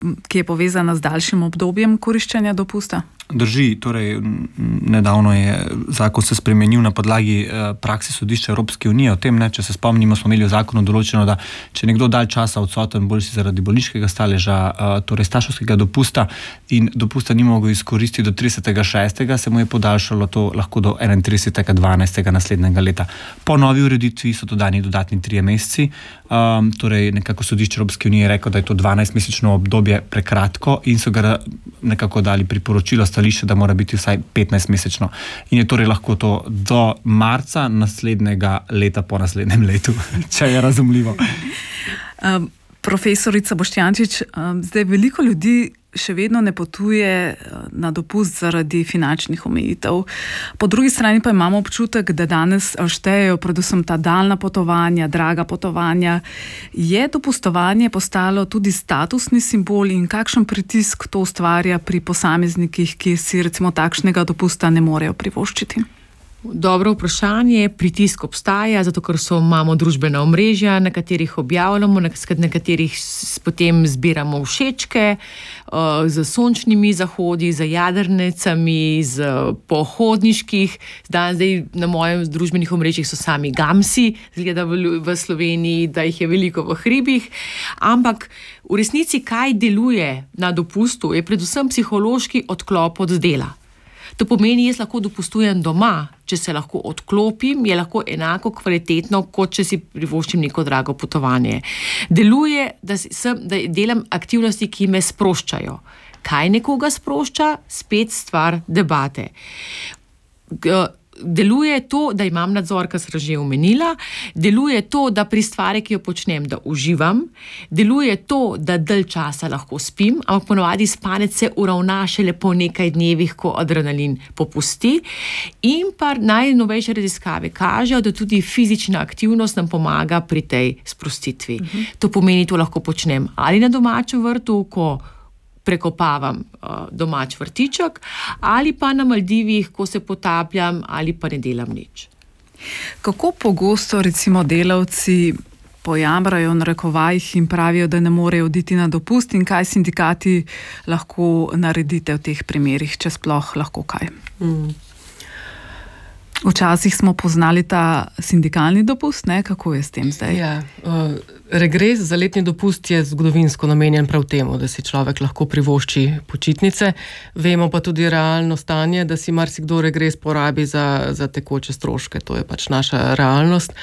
ki je povezana z daljšim obdobjem koriščenja dopusta? Drži, torej nedavno je zakon se spremenil na podlagi prakse sodišča Evropske unije o tem, če se spomnimo, smo imeli v zakonu določeno, da če nekdo dalj časa odsoten boljši zaradi bolniškega staleža, torej starševskega dopusta in dopusta ni mogel izkoristiti do 30.6., se mu je podaljšalo to lahko do 31.12. naslednjega leta. Po novi ureditvi so dodani dodatni 3 meseci, torej nekako sodišče Evropske unije je rekel, da je to 12-mesečno obdobje prekratko in so ga nekako dali priporočilo stališče, da mora biti vsaj 15-mesečno. In je torej lahko to do marca naslednjega leta po naslednjem letu, če je razumljivo. Profesorica Boštjančič, zdaj veliko ljudi še vedno ne potuje na dopust zaradi finančnih omejitev. Po drugi strani pa imamo občutek, da danes štejejo predvsem ta daljna potovanja, draga potovanja. Je dopustovanje postalo tudi statusni simbol in kakšen pritisk to ustvarja pri posameznikih, ki si recimo takšnega dopusta ne morejo privoščiti? Dobro vprašanje, pritisk obstaja, zato ker imamo družbena omrežja, na katerih objavljamo, na katerih potem zbiramo všečke, z sončnimi zahodi, z jadrnicami, z pohodniških. Zdaj na mojih družbenih omrežjih so sami gamsi, zgleda v Sloveniji, da jih je veliko v hribih, ampak v resnici, kaj deluje na dopustu, je predvsem psihološki odklop od dela. To pomeni, jaz lahko dopustujem doma, če se lahko odklopim, je lahko enako kvalitetno, kot če si privoščim neko drago potovanje. Deluje, da delam aktivnosti, ki me sproščajo. Kaj nekoga sprošča? Spet stvar debate. Deluje to, da imam nadzor, kar sem že omenila, deluje to, da pri stvari, ki jo počnem, da uživam, deluje to, da dalj časa lahko spim, ampak ponovadi spanec se uravna šele po nekaj dnevih, ko adrenalin popusti. In pa najnovejše raziskave kažejo, da tudi fizična aktivnost nam pomaga pri tej sprostitvi. To pomeni, to lahko počnem ali na domačem vrtu, ko prekopavam domač vrtiček, ali pa na Maldivih, ko se potapljam, ali pa ne delam nič. Kako pogosto recimo delavci pojamrajo na rekovajih in pravijo, da ne morejo oditi na dopust in kaj sindikati lahko naredite v teh primerih, če sploh lahko kaj? Včasih smo poznali ta sindikalni dopust, ne? Kako je s tem zdaj? Ja, regres za letni dopust je zgodovinsko namenjen prav temu, da si človek lahko privošči počitnice. Vemo pa tudi realno stanje, da si marsikdo regres porabi za tekoče stroške. To je pač naša realnost.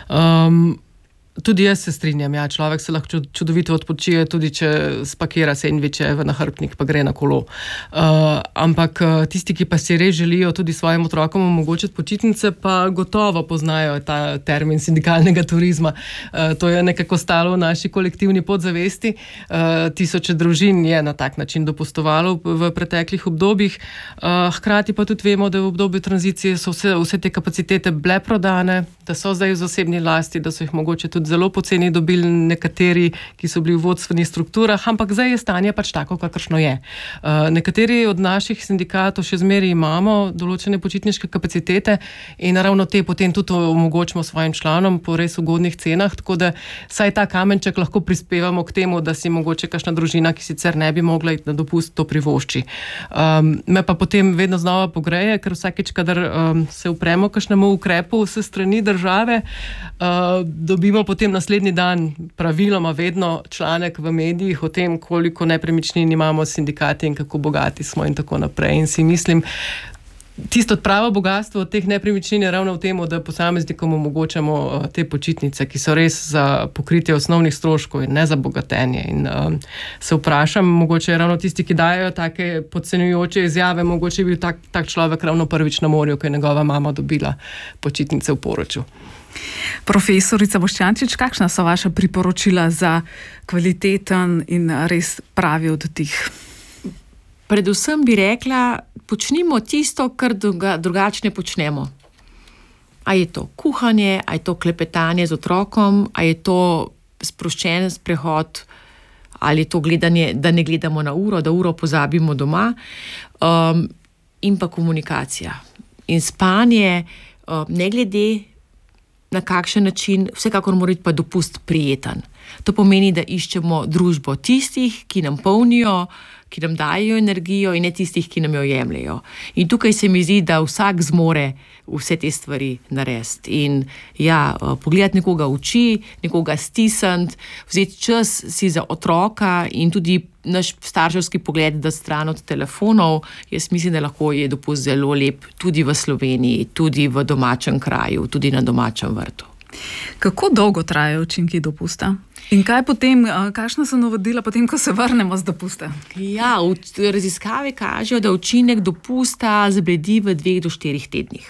Tudi jaz se strinjam, ja, človek se lahko čudovito odpočije, tudi če spakira sendviče v nahrbtnik, pa gre na kolo. Ampak tisti, ki pa si res želijo tudi svojim otrokom omogočiti počitnice, pa gotovo poznajo ta termin sindikalnega turizma. To je nekako stalo v naši kolektivni podzavesti. Tisoče družin je na tak način dopustovalo v preteklih obdobjih. Hkrati pa tudi vemo, da v obdobju tranzicije so vse te kapacitete bile prodane, da so zdaj v zasebni lasti, da so jih mogoče tudi zelo poceni dobili nekateri, ki so bili v vodstvenih strukturah, ampak zdaj je stanje pač tako, kakršno je. Nekateri od naših sindikatov še zmeraj imamo določene počitniške kapacitete in naravno te potem tudi omogočimo svojim članom po res ugodnih cenah, tako da saj ta kamenček lahko prispevamo k temu, da si mogoče kakšna družina, ki sicer ne bi mogla iti na dopust, to privošči. Me pa potem vedno znova pogreje, ker vsakeč, kadar se upremo kakšnemu ukrepu vse strani države, dobimo potem naslednji dan praviloma vedno članek v medijih o tem, koliko nepremičnin imamo sindikati in kako bogati smo in tako naprej. In si mislim, tisto pravo bogatstvo od teh nepremičnin je ravno v tem, da posameznikom omogočamo te počitnice, ki so res za pokritje osnovnih stroškov in ne za bogatenje. In se vprašam, mogoče je ravno tisti, ki dajo take podcenjujoče izjave, mogoče je bil tak človek ravno prvič na morju, ko je njegova mama dobila počitnice v Poroču. Profesorica Boštjančič, kakšna so vaša priporočila za kvaliteten in res pravi oddih? Predvsem bi rekla, počnimo tisto, kar drugačne počnemo. A je to kuhanje, a je to klepetanje z otrokom, a je to sproščen sprehod, ali je to gledanje, da ne gledamo na uro, da uro pozabimo doma, in pa komunikacija. In spanje, ne glede na kakšen način, vsekakor mora biti pa dopust prijeten. To pomeni, da iščemo družbo tistih, ki nam polnijo, ki nam dajo energijo in ne tistih, ki nam jo jemljajo. In tukaj se mi zdi, da vsak zmore vse te stvari narediti. In pogledati nekoga v oči, nekoga stisniti, vzeti čas si za otroka in tudi naš starševski pogled, da stran od telefonov. Jaz mislim, da lahko je dopust zelo lep tudi v Sloveniji, tudi v domačem kraju, tudi na domačem vrtu. Kako dolgo trajajo učinki dopusta? In kaj potem, kakšna so navodila potem, ko se vrnemo z dopusta? Raziskave kažejo, da učinek dopusta zabledi v 2 do 4 tednih.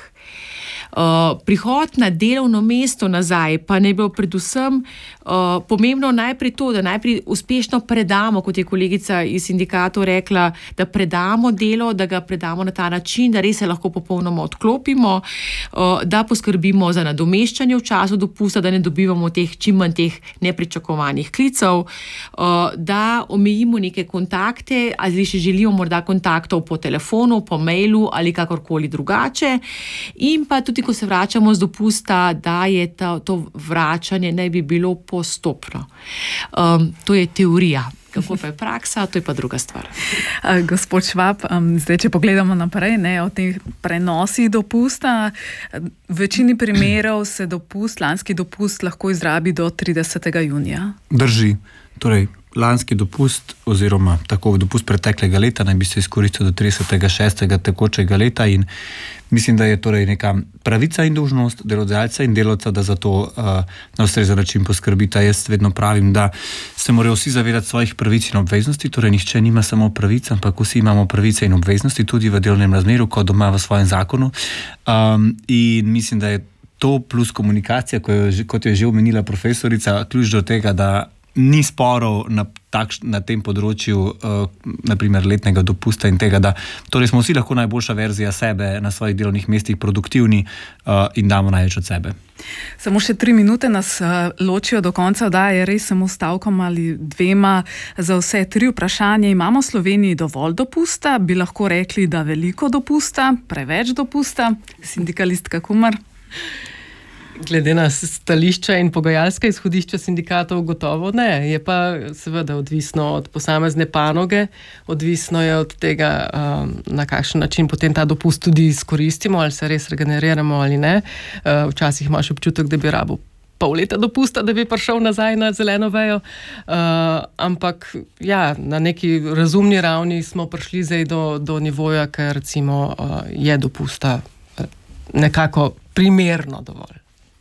Prihod na delovno mesto nazaj pa ne bo predvsem pomembno najprej to, da najprej uspešno predamo, kot je kolegica iz sindikatov rekla, da predamo delo, da ga predamo na ta način, da res se lahko popolnoma odklopimo, da poskrbimo za nadomeščanje v času dopusta, da ne dobivamo čim manj teh nepričakovanih klicev, da omejimo neke kontakte, ali še želimo morda kontaktov po telefonu, po mailu ali kakorkoli drugače. In pa tudi, ko se vračamo z dopusta, da je to vračanje naj bi bilo postopno. To je teorija. Kako pa je praksa, to je pa druga stvar. Gospod Švab, zdaj, če pogledamo naprej, o teh prenosih dopusta, v večini primerov se lanski dopust lahko izrabi do 30. junija. Drži. Torej, lanski dopust oziroma tako dopust preteklega leta naj bi se izkoristil do 30.6. tekočega leta in mislim, da je torej neka pravica in dolžnost delodajalca in delavca, da za to na ustrezen način poskrbita. Jaz vedno pravim, da se morajo vsi zavedati svojih pravic in obveznosti, torej nihče nima samo pravic, ampak vsi imamo pravice in obveznosti tudi v delovnem razmerju, kot doma v svojem zakonu. In mislim, da je to plus komunikacija, kot je že omenila profesorica, ključ do tega, da ni sporov na tem področju, naprimer letnega dopusta in tega, da torej smo vsi lahko najboljša verzija sebe na svojih delovnih mestih, produktivni in damo največ od sebe. Samo še 3 minute nas ločijo do konca, da je res samo stavkom ali 2 za vse 3 vprašanje. Imamo v Sloveniji dovolj dopusta? Bi lahko rekli, da veliko dopusta, preveč dopusta? Sindikalistka Kumar? Glede na stališča in pogajalska izhodišča sindikatov gotovo ne. Je pa seveda odvisno od posamezne panoge, odvisno je od tega, na kakšen način potem ta dopust tudi izkoristimo, ali se res regeneriramo ali ne. Včasih imaš občutek, da bi rabil pol leta dopusta, da bi prišel nazaj na zeleno vejo. Ampak na neki razumni ravni smo prišli zdaj do nivoja, ker recimo je dopusta nekako primerno dovolj.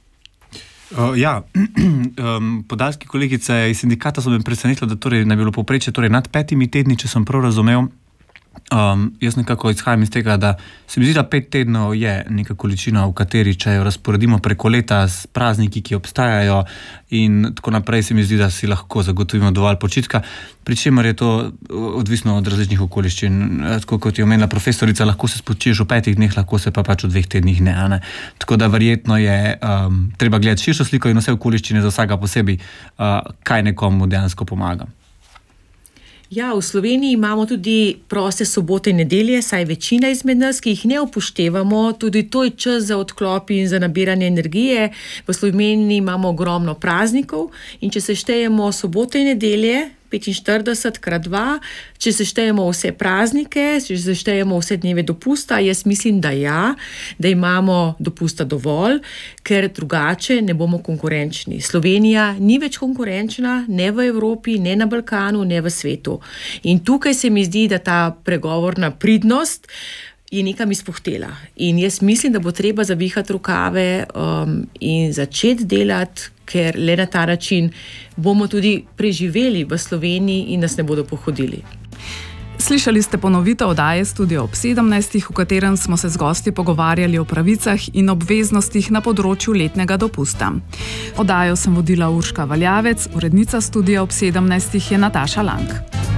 Podatki kolegice iz sindikata so me presenetili, da torej ne bilo povprečje nad 5 tedni, če sem prav razumel. Jaz nekako izhajam iz tega, da se mi zdi, da 5 tednov je neka količina, v kateri, če jo razporedimo preko leta s prazniki, ki obstajajo in tako naprej, se mi zdi, da si lahko zagotovimo dovolj počitka, pri čemer je to odvisno od različnih okoliščin. Tako kot je omenila profesorica, lahko se spočiješ v 5 dneh, lahko se pa pač v 2 tednih ne. Tako da verjetno je treba gledati širšo sliko in vse okoliščine za vsega posebej, kaj nekomu dejansko pomaga. V Sloveniji imamo tudi proste sobote in nedelje, saj večina izmed nas, ki jih ne upoštevamo, tudi to je čas za odklop in za nabiranje energije. V Sloveniji imamo ogromno praznikov in če se štejemo sobote in nedelje, 45x2, če se štejemo vse praznike, če se štejemo vse dneve dopusta, jaz mislim, da imamo dopusta dovolj, ker drugače ne bomo konkurenčni. Slovenija ni več konkurenčna, ne v Evropi, ne na Balkanu, ne v svetu. In tukaj se mi zdi, da ta pregovorna pridnost je nekam izpuhtela. In jaz mislim, da bo treba zavihati rokave in začeti delati, ker le na ta način bomo tudi preživeli v Sloveniji in nas ne bodo pohodili. Slišali ste ponovitev oddaje Studio ob 17, v katerem smo se z gosti pogovarjali o pravicah in obveznostih na področju letnega dopusta. Oddajo sem vodila Urška Valjavec, urednica Studia ob 17 je Nataša Lang.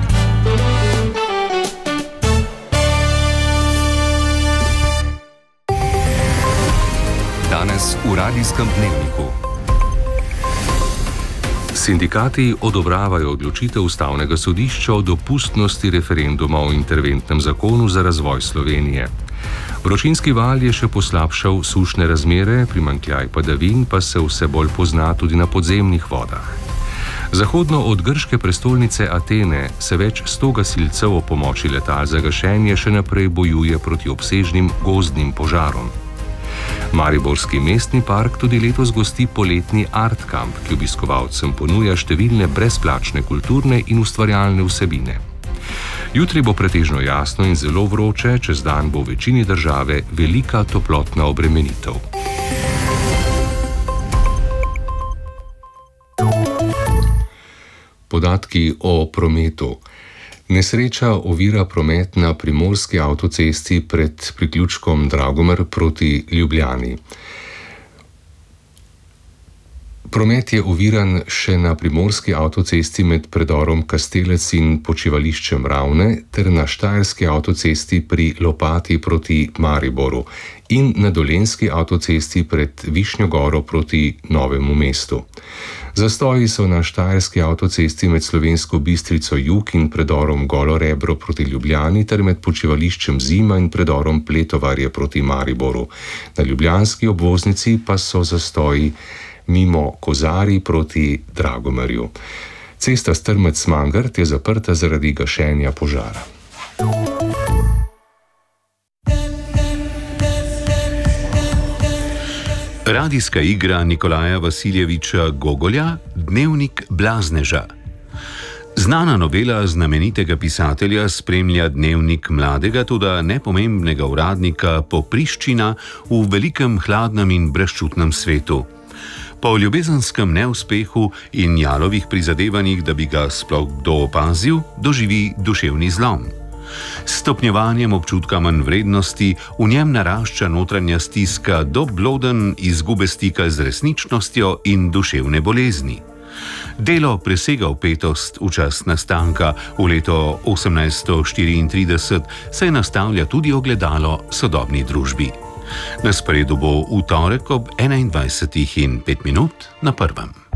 Danes v radijskem dnevniku. Sindikati odobravajo odločitev Ustavnega sodišča o dopustnosti referenduma o interventnem zakonu za razvoj Slovenije. Vročinski val je še poslabšal sušne razmere, primanjkljaj padavin pa se vse bolj pozna tudi na podzemnih vodah. Zahodno od grške prestolnice Atene se več 100 gasilcev o pomoči letal za gašenje še naprej bojuje proti obsežnim gozdnim požarom. Mariborski mestni park tudi letos gosti poletni Art Camp, ki obiskovalcem ponuja številne brezplačne kulturne in ustvarjalne vsebine. Jutri bo pretežno jasno in zelo vroče, čez dan bo v večini države velika toplotna obremenitev. Podatki o prometu. Nesreča ovira promet na primorski avtocesti pred priključkom Dragomer proti Ljubljani. Promet je oviran še na primorski avtocesti med predorom Kastelec in počivališčem Ravne ter na štajerski avtocesti pri Lopati proti Mariboru in na dolenjski avtocesti pred Višnjo Goro proti Novemu mestu. Zastoji so na štajerski avtocesti med Slovensko Bistrico Jug in predorom Golo Rebro proti Ljubljani ter med počivališčem Zima in predorom Pletovarje proti Mariboru. Na ljubljanski obvoznici pa so zastoji mimo Kozari proti Dragomerju. Cesta Strmec-Mangart je zaprta zaradi gašenja požara. Radijska igra Nikolaja Vasiljeviča Gogolja Dnevnik blazneža. Znana novela znamenitega pisatelja spremlja dnevnik mladega, toda nepomembnega uradnika Popriščina v velikem, hladnem in brezčutnem svetu. Po ljubezenskem neuspehu in Jalovih prizadevanjih, da bi ga sploh kdo opazil, doživi duševni zlom. S stopnjevanjem občutka manjvrednosti v njem narašča notranja stiska do bloden izgube stika z resničnostjo in duševne bolezni. Delo presega vpetost v čas nastanka v leto 1834, saj nastavlja tudi ogledalo sodobni družbi. Na sporedu bo v torek ob 21:05 na Prvem.